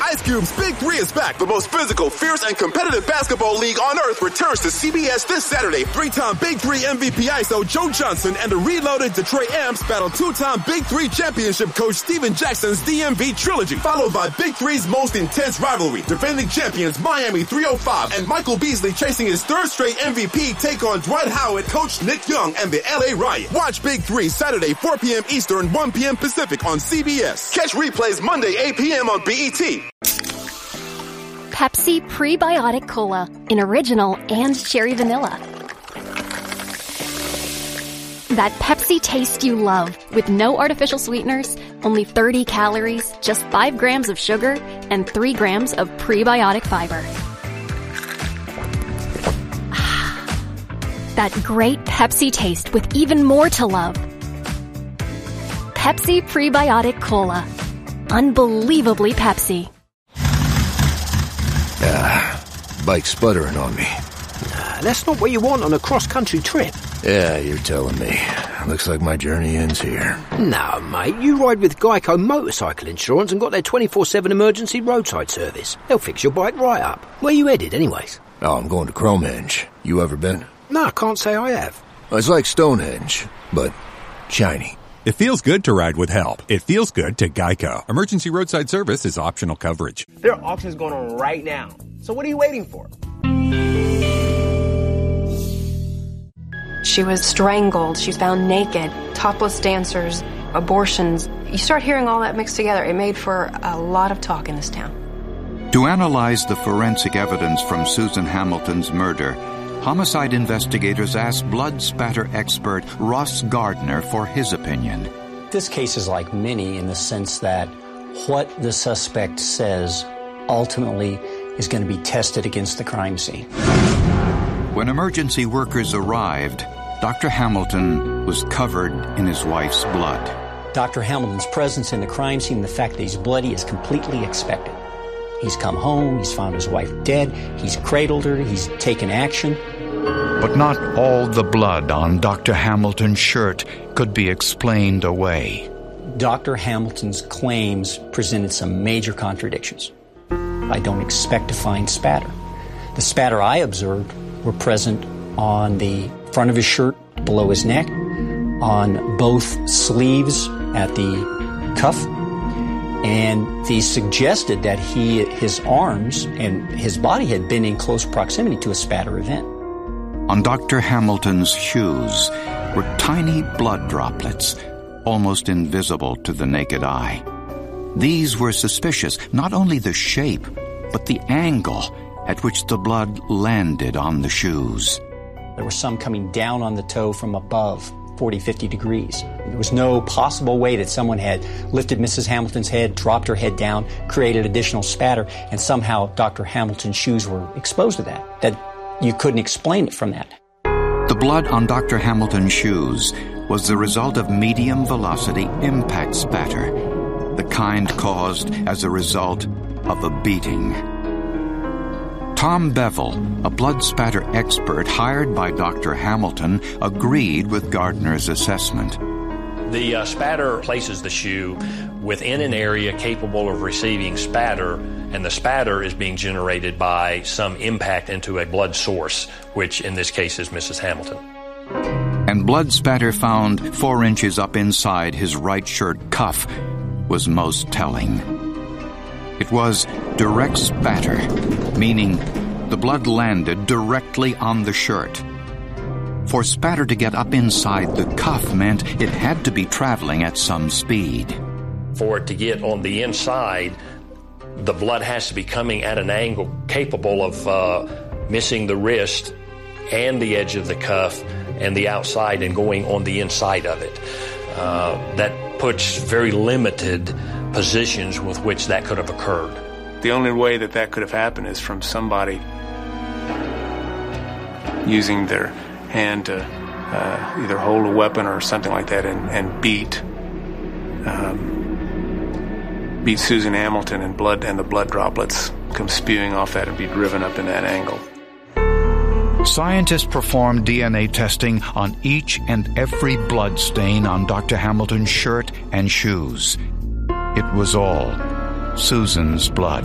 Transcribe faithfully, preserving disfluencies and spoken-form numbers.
Ice Cube's Big Three is back. The most physical, fierce, and competitive basketball league on earth returns to C B S this Saturday. Three-time Big Three M V P I S O Joe Johnson and the reloaded Detroit Amps battle two-time Big Three championship coach Steven Jackson's D M V trilogy, followed by Big Three's most intense rivalry. Defending champions Miami three oh five and Michael Beasley chasing his third straight M V P take on Dwight Howard, Coach Nick Young, and the L A Riot. Watch Big Three Saturday, four p.m. Eastern, one p.m. Pacific on C B S. Catch replays Monday, eight p.m. on B E T. Pepsi Prebiotic Cola in original and cherry vanilla. That Pepsi taste you love with no artificial sweeteners, only thirty calories, just five grams of sugar, and three grams of prebiotic fiber. That great Pepsi taste with even more to love. Pepsi Prebiotic Cola. Unbelievably Pepsi. Ah, bike's sputtering on me. Nah, that's not what you want on a cross-country trip. Yeah, you're telling me. Looks like my journey ends here. No, mate, you ride with Geico Motorcycle Insurance and got their twenty-four seven emergency roadside service. They'll fix your bike right up. Where you headed, anyways? Oh, I'm going to Cromehenge. You ever been? No, I can't say I have. It's like Stonehenge, but shiny. It feels good to ride with help. It feels good to Geico. Emergency roadside service is optional coverage. There are auctions going on right now. So what are you waiting for? She was strangled. She was found naked. Topless dancers. Abortions. You start hearing all that mixed together. It made for a lot of talk in this town. To analyze the forensic evidence from Susan Hamilton's murder, homicide investigators asked blood spatter expert Ross Gardner for his opinion. This case is like many in the sense that what the suspect says ultimately is going to be tested against the crime scene. When emergency workers arrived, Doctor Hamilton was covered in his wife's blood. Doctor Hamilton's presence in the crime scene, the fact that he's bloody, is completely expected. He's come home, he's found his wife dead, he's cradled her, he's taken action. But not all the blood on Doctor Hamilton's shirt could be explained away. Doctor Hamilton's claims presented some major contradictions. I don't expect to find spatter. The spatter I observed were present on the front of his shirt, below his neck, on both sleeves at the cuff, and these suggested that he, his arms and his body had been in close proximity to a spatter event. On Doctor Hamilton's shoes were tiny blood droplets, almost invisible to the naked eye. These were suspicious, not only the shape, but the angle at which the blood landed on the shoes. There was some coming down on the toe from above, forty, fifty degrees. There was no possible way that someone had lifted Missus Hamilton's head, dropped her head down, created additional spatter, and somehow Doctor Hamilton's shoes were exposed to that. That you couldn't explain it from that. The blood on Doctor Hamilton's shoes was the result of medium velocity impact spatter, the kind caused as a result of a beating. Tom Bevel, a blood spatter expert hired by Doctor Hamilton, agreed with Gardner's assessment. The uh, spatter places the shoe within an area capable of receiving spatter, and the spatter is being generated by some impact into a blood source, which in this case is Missus Hamilton. And blood spatter found four inches up inside his right shirt cuff was most telling. It was direct spatter, meaning the blood landed directly on the shirt. For spatter to get up inside the cuff meant it had to be traveling at some speed. For it to get on the inside, the blood has to be coming at an angle capable of uh, missing the wrist and the edge of the cuff and the outside and going on the inside of it. Uh, that puts very limited positions with which that could have occurred. The only way that that could have happened is from somebody using their hand to uh, either hold a weapon or something like that and, and beat um, beat Susan Hamilton, and blood and the blood droplets come spewing off that and be driven up in that angle. Scientists performed D N A testing on each and every blood stain on Doctor Hamilton's shirt and shoes. It was all Susan's blood.